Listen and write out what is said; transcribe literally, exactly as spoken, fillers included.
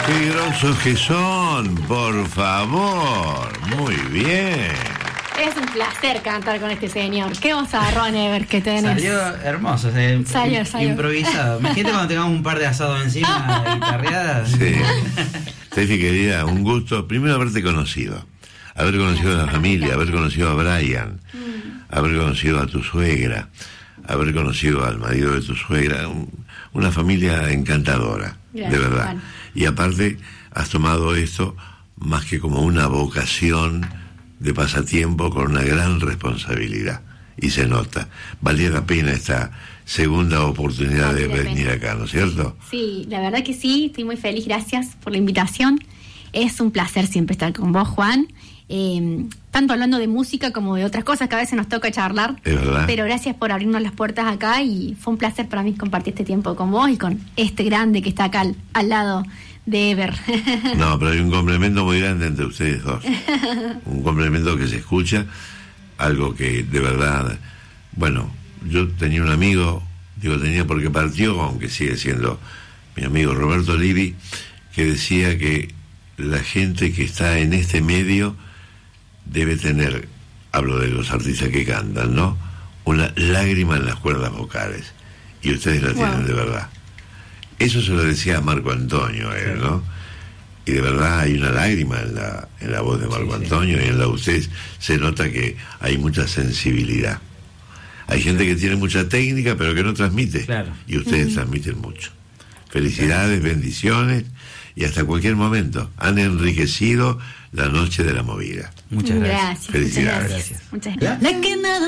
Qué grosos que son, por favor. Muy bien. Es un placer cantar con este señor. Qué vozarrón, Ever, que tenés. Salió hermoso, eh, salió, salió. Improvisado. Imagínate cuando tengamos un par de asados encima, guitarreadas. Sí. Steffi, querida, un gusto. Primero haberte conocido. Haber conocido a la familia, haber conocido a Brian, mm. haber conocido a tu suegra, haber conocido al marido de tu suegra. Un, una familia encantadora, Gracias, de verdad. Juan. Y aparte, has tomado esto más que como una vocación de pasatiempo con una gran responsabilidad, y se nota. Valía la pena esta segunda oportunidad de venir acá, ¿no es cierto? Sí, la verdad que sí, estoy muy feliz, gracias por la invitación. Es un placer siempre estar con vos, Juan, eh, tanto hablando de música como de otras cosas que a veces nos toca charlar. Es verdad. Pero gracias por abrirnos las puertas acá, y fue un placer para mí compartir este tiempo con vos y con este grande que está acá al, al lado de Ever. No, pero hay un complemento muy grande entre ustedes dos. Un complemento que se escucha, algo que de verdad, bueno, yo tenía un amigo, digo tenía porque partió, aunque sigue siendo mi amigo Roberto Livi, que decía que la gente que está en este medio debe tener, hablo de los artistas que cantan, ¿no?, una lágrima en las cuerdas vocales, y ustedes la tienen, wow, de verdad. Eso se lo decía a Marco Antonio, él, sí, ¿no? Y de verdad hay una lágrima en la, en la voz de Marco sí, Antonio, sí, y en la de ustedes se nota que hay mucha sensibilidad. Hay gente que tiene mucha técnica, pero que no transmite. Claro. Y ustedes uh-huh. transmiten mucho. Felicidades, claro, bendiciones, y hasta cualquier momento han enriquecido la noche de la movida. Muchas gracias. Gracias. Felicidades. Muchas gracias. Muchas gracias.